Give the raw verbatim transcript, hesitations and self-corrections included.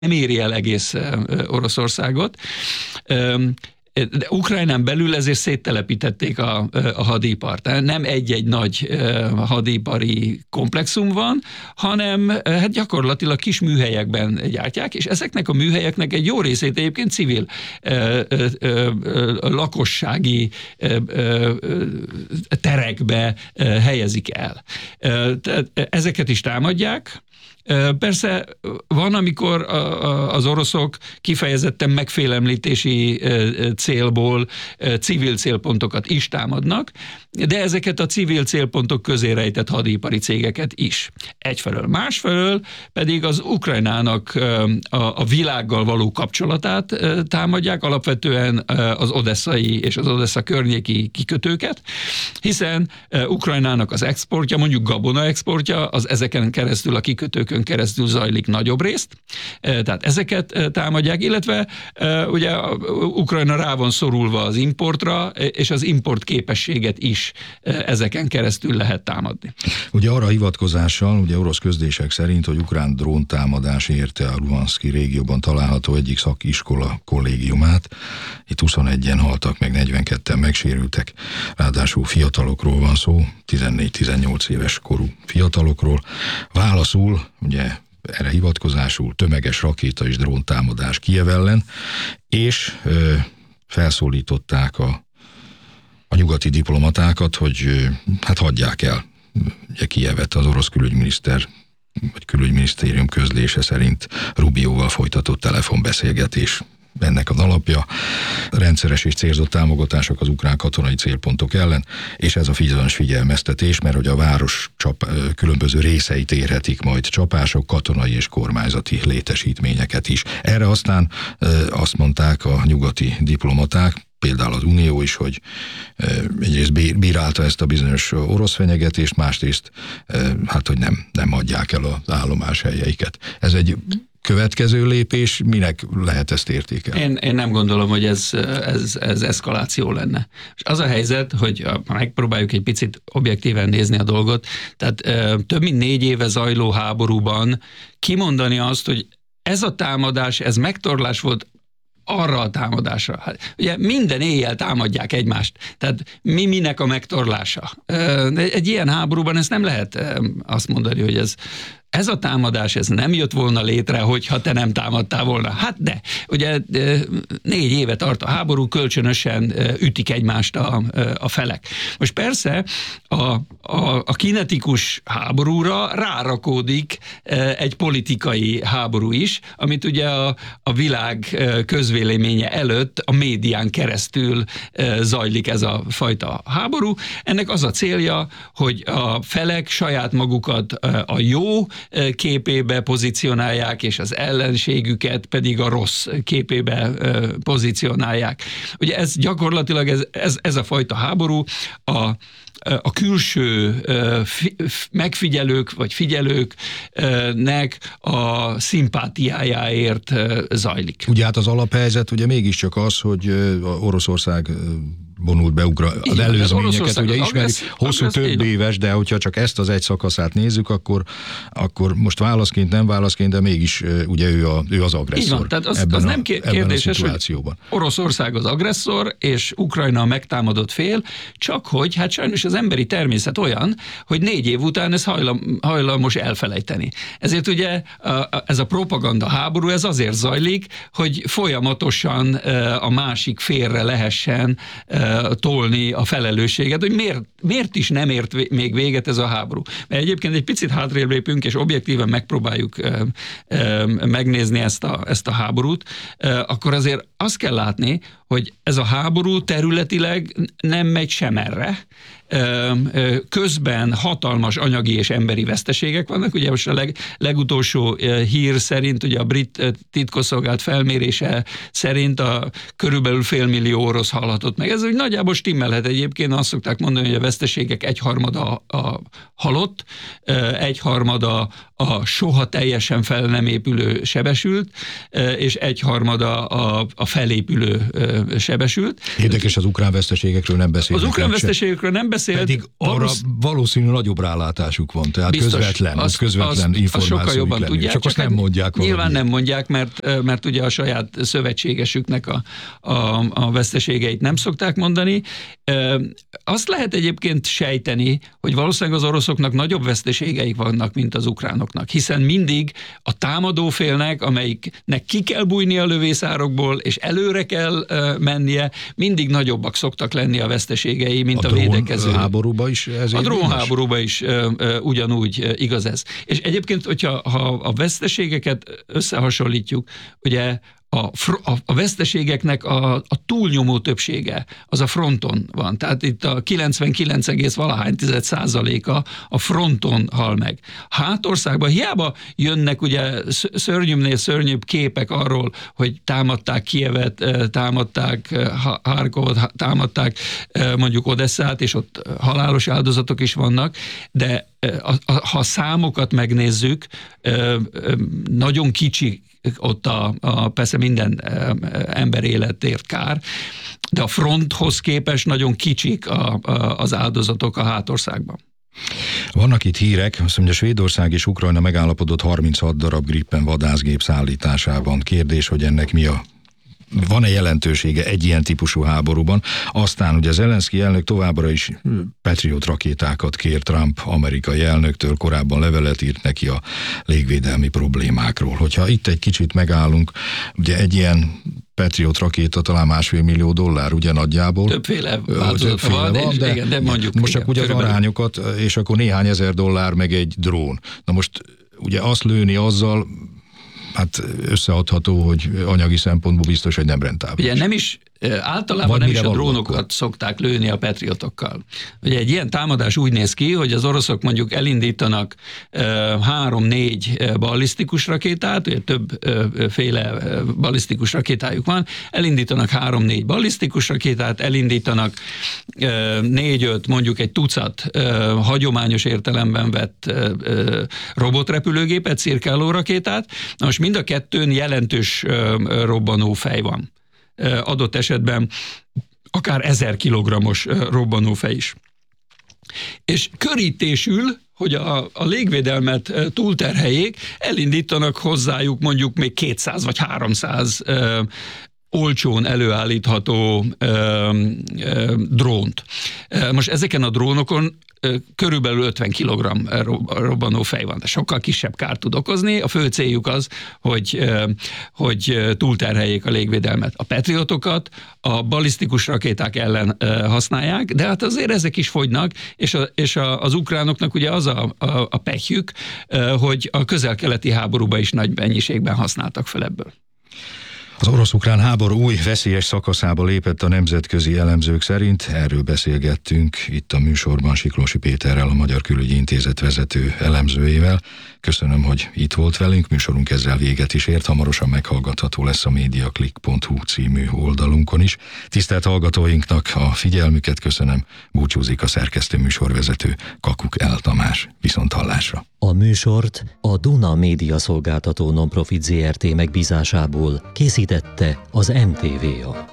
nem éri el egész Oroszországot. De Ukrajnán belül ezért széttelepítették a, a hadipart. Nem egy-egy nagy hadipari komplexum van, hanem hát gyakorlatilag kis műhelyekben gyártják, és ezeknek a műhelyeknek egy jó részét egyébként civil ö, ö, ö, lakossági ö, ö, terekbe ö, helyezik el. Ezeket is támadják. Persze van, amikor az oroszok kifejezetten megfélemlítési célból civil célpontokat is támadnak, de ezeket a civil célpontok közé rejtett hadipari cégeket is. Egyfelől. Másfelől pedig az Ukrajnának a világgal való kapcsolatát támadják, alapvetően az odesszai és az Odessa környéki kikötőket, hiszen Ukrajnának az exportja, mondjuk gabona exportja, az ezeken keresztül, a kikötőkön keresztül zajlik nagyobb részt, tehát ezeket támadják, illetve ugye Ukrajna rá van szorulva az importra, és az import képességet is ezeken keresztül lehet támadni. Ugye arra hivatkozással, ugye orosz közlések szerint, hogy ukrán dróntámadás érte a Luhanszki régióban található egyik szakiskola kollégiumát. Itt huszonegyen haltak, meg negyvenketten megsérültek. Ráadásul fiatalokról van szó, tizennégy-tizennyolc éves korú fiatalokról. Válaszul, ugye erre hivatkozásul tömeges rakéta és dróntámadás Kijev ellen, és ö, felszólították a a nyugati diplomatákat, hogy hát hagyják el ugye Kijevet. Az orosz külügyminiszter, vagy külügyminisztérium közlése szerint Rubióval folytatott telefonbeszélgetés ennek az alapja. Rendszeres és célzott támogatások az ukrán katonai célpontok ellen, és ez a bizonyos figyelmeztetés, mert hogy a város csap, különböző részeit érhetik majd csapások, katonai és kormányzati létesítményeket is. Erre aztán azt mondták a nyugati diplomaták, például az Unió is, hogy egyrészt bírálta ezt a bizonyos orosz fenyegetést, másrészt hát, hogy nem, nem adják el az állomás helyeiket. Ez egy következő lépés, minek lehet ezt értékelni? Én, én nem gondolom, hogy ez, ez, ez eszkaláció lenne. És az a helyzet, hogy ha megpróbáljuk egy picit objektíven nézni a dolgot, tehát több mint négy éve zajló háborúban kimondani azt, hogy ez a támadás, ez megtorlás volt arra a támadásra. Hát, ugye minden éjjel támadják egymást. Tehát mi minek a megtorlása? Egy ilyen háborúban ezt nem lehet azt mondani, hogy ez Ez a támadás, ez nem jött volna létre, hogyha te nem támadtál volna. Hát de, ugye négy éve tart a háború, kölcsönösen ütik egymást a, a felek. Most persze a, a, a kinetikus háborúra rárakódik egy politikai háború is, amit ugye a, a világ közvéleménye előtt a médián keresztül zajlik ez a fajta háború. Ennek az a célja, hogy a felek saját magukat a jó képébe pozícionálják, és az ellenségüket pedig a rossz képébe pozícionálják. Ugye ez gyakorlatilag ez, ez, ez a fajta háború a a külső megfigyelők vagy figyelőknek a szimpátiájáért zajlik. Ugye hát az alaphelyzet ugye mégiscsak az, hogy Oroszország vonult be Ukra... az Igen, előzményeket, ugye az ismerik, agressz... hosszú agressz... több éves, de hogyha csak ezt az egy szakaszát nézzük, akkor, akkor most válaszként, nem válaszként, de mégis ugye ő, a, ő az agresszor. Így van, tehát az, ebben az a, nem kérdéses, hogy Oroszország az agresszor, és Ukrajna a megtámadott fél, csak hogy hát sajnos az emberi természet olyan, hogy négy év után ez hajlam, hajlamos elfelejteni. Ezért ugye ez a propaganda háború, ez azért zajlik, hogy folyamatosan a másik félre lehessen tolni a felelősséget, hogy miért, miért is nem ért még véget ez a háború. Mert egyébként egy picit hátrébb lépünk, és objektíven megpróbáljuk ö, ö, megnézni ezt a, ezt a háborút, ö, akkor azért azt kell látni, hogy ez a háború területileg nem megy sem erre. Közben hatalmas anyagi és emberi veszteségek vannak. Ugye most a leg, legutolsó hír szerint, ugye a brit titkosszolgálat felmérése szerint a körülbelül félmillió orosz halhatott meg. Ez úgy nagyjából stimmelhet egyébként, azt szokták mondani, hogy a veszteségek egyharmada a halott, egyharmada a soha teljesen fel nem épülő sebesült, és egyharmada a, a felépülő sebesült. Érdekes, az ukrán veszteségekről nem beszélnek. Az ukrán veszteségekről nem beszélt. Pedig arra valósz... valószínű nagyobb rálátásuk van, tehát biztos, közvetlen, az, közvetlen információk lenni. Tudják, csak azt nem mondják nyilván valami. nem mondják, mert, mert ugye a saját szövetségesüknek a, a, a veszteségeit nem szokták mondani. Azt lehet egyébként sejteni, hogy valószínűleg az oroszoknak nagyobb veszteségeik vannak, mint az ukránoknak, hiszen mindig a támadó félnek, amelyiknek ki kell bújni a lövészárokból, és előre kell mennie, mindig nagyobbak szoktak lenni a veszteségei, mint a, a védekező. A drónháborúban is ez A drónháborúban is ö, ö, ugyanúgy igaz ez. És egyébként, hogyha ha a veszteségeket összehasonlítjuk, ugye A, a, a veszteségeknek a, a túlnyomó többsége az a fronton van. Tehát itt a kilencvenkilenc egész valahány tized százaléka a fronton hal meg. Hátországban hiába jönnek ugye szörnyűbbnél szörnyűbb képek arról, hogy támadták Kijevet, támadták Harkovot, támadták mondjuk Odesszát, és ott halálos áldozatok is vannak, de ha a számokat megnézzük, nagyon kicsi ott a, a persze minden ember életért kár, de a fronthoz képest nagyon kicsik a, a, az áldozatok a hátországban. Vannak itt hírek, azt mondja, Svédország és Ukrajna megállapodott harminchat darab Gripen vadászgép szállításában. Kérdés, hogy ennek mi a van-e jelentősége egy ilyen típusú háborúban? Aztán ugye Zelenszky elnök továbbra is Patriot rakétákat kér Trump amerikai elnöktől, korábban levelet írt neki a légvédelmi problémákról. Hogyha itt egy kicsit megállunk, ugye egy ilyen Patriot rakéta talán másfél millió dollár, ugye nagyjából. Többféle változata van, van, de, igen, de mondjuk. Most csak ugye az arányokat, és akkor néhány ezer dollár meg egy drón. Na most ugye azt lőni azzal, hát összeadható, hogy anyagi szempontból biztos, hogy nem rentábilis. Ugye nem is, általában Vagy nem is a drónokat akkor szokták lőni a Patriotokkal. Ugye egy ilyen támadás úgy néz ki, hogy az oroszok mondjuk elindítanak három-négy ballisztikus rakétát, ugye többféle ballisztikus rakétájuk van, elindítanak három-négy ballisztikus rakétát, elindítanak négy-öt, mondjuk egy tucat hagyományos értelemben vett robotrepülőgépet, cirkáló rakétát. Na most mind a kettőn jelentős robbanófej van. Adott esetben akár ezer kilogrammos robbanófej is. És körítésül, hogy a, a légvédelmet túlterheljék, elindítanak hozzájuk mondjuk még kétszáz vagy háromszáz ö, olcsón előállítható ö, ö, drónt. Most ezeken a drónokon körülbelül ötven kilogramm robbanófej van, de sokkal kisebb kárt tud okozni. A fő céljuk az, hogy, hogy túlterheljék a légvédelmet. A Patriotokat a ballisztikus rakéták ellen használják, de hát azért ezek is fogynak, és, a, és a, az ukránoknak ugye az a, a, a pehjük, hogy a közel-keleti háborúban is nagy mennyiségben használtak fel ebből. Az orosz-ukrán háború új veszélyes szakaszába lépett a nemzetközi elemzők szerint. Erről beszélgettünk itt a műsorban Siklósi Péterrel, a Magyar Külügyi Intézet vezető elemzőjével. Köszönöm, hogy itt volt velünk, műsorunk ezzel véget is ért, hamarosan meghallgatható lesz a mediaclick pont hu című oldalunkon is. Tisztelt hallgatóinknak a figyelmüket köszönöm, búcsúzik a szerkesztő műsorvezető Kakuk L. Tamás. Viszonthallásra. A műsort a Duna Média Szolgáltató Nonprofit Zé Er Té megbízásából készítette az em té vé á.